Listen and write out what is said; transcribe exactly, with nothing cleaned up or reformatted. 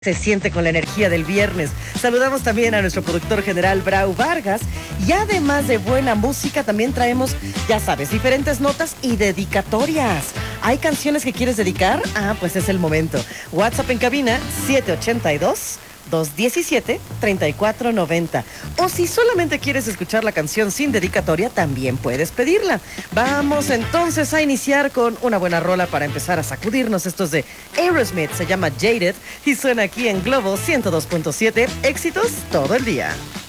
Se siente con la energía del viernes. Saludamos también a nuestro productor general, Brau Vargas. Y además de buena música, también traemos, ya sabes, diferentes notas y dedicatorias. ¿Hay canciones que quieres dedicar? Ah, pues es el momento. WhatsApp en cabina, siete ocho dos, dos uno siete, tres cuatro nueve cero. O si solamente quieres escuchar la canción sin dedicatoria, también puedes pedirla. Vamos entonces a iniciar con una buena rola para empezar a sacudirnos. Esto es de Aerosmith, se llama Jaded y suena aquí en Globo ciento dos punto siete. Éxitos todo el día.